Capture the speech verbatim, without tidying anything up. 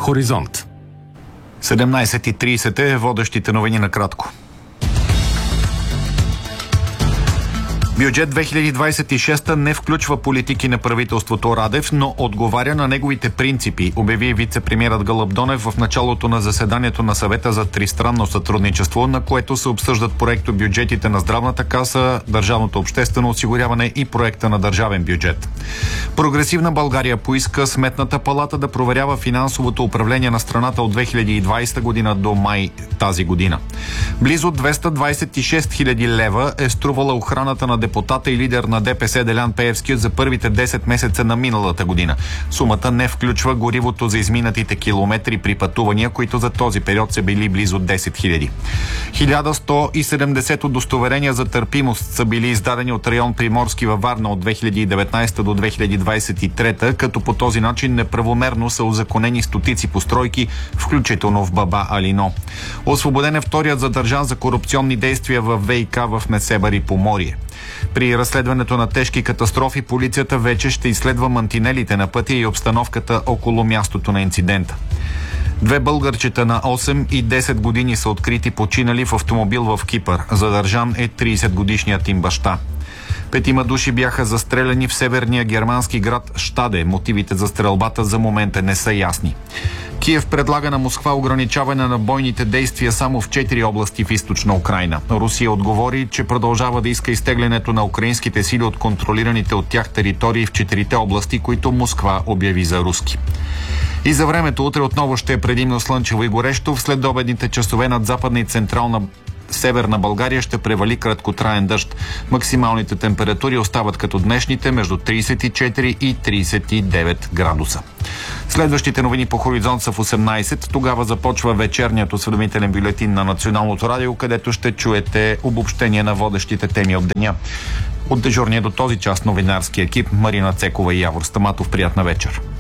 Хоризонт. седемнайсет и трийсет е, водещите новини накратко. Бюджет две хиляди двайсет и шеста не включва политики на правителството Радев, но отговаря на неговите принципи, обяви вице-премиерът Гълъб Донев в началото на заседанието на съвета за тристранно сътрудничество, на което се обсъждат проекто бюджетите на Здравната каса, Държавното обществено осигуряване и проекта на държавен бюджет. Прогресивна България поиска Сметната палата да проверява финансовото управление на страната от две хиляди и двайсета година до май тази година. Близо двеста двайсет и шест хиляди лева е струвала охраната на депутата и лидер на ДПС Делян Пеевски за първите десет месеца на миналата година. Сумата не включва горивото за изминатите километри при пътувания, които за този период са били близо десет хиляди. хиляда сто и седемдесет удостоверения за търпимост са били издадени от район Приморски във Варна от две хиляди и деветнайсета до две хиляди двайсет и трета, като по този начин неправомерно са узаконени стотици постройки, включително в Баба Алино. Освободен е вторият задържан за корупционни действия в ВиК в Несебър и Поморие. При разследването на тежки катастрофи полицията вече ще изследва мантинелите на пътя и обстановката около мястото на инцидента. Две българчета на осем и десет години са открити починали в автомобил в Кипър. Задържан е трийсетгодишният им баща. Петима души бяха застреляни в северния германски град Щаде. Мотивите за стрелбата за момента не са ясни. Киев предлага на Москва ограничаване на бойните действия само в четири области в източна Украйна. Русия отговори, че продължава да иска изтеглянето на украинските сили от контролираните от тях територии в четирите области, които Москва обяви за руски. И за времето утре отново ще е предимно слънчево и горещо. В следобедните часове над западна и централна Северна България ще превали краткотраен дъжд. Максималните температури остават като днешните между трийсет и четири и трийсет и девет градуса. Следващите новини по Хоризонт са в осемнайсет. Тогава започва вечерният осведомителен бюлетин на Националното радио, където ще чуете обобщение на водещите теми от деня. От дежурния до този час новинарски екип Марина Цекова и Явор Стаматов. Приятна вечер.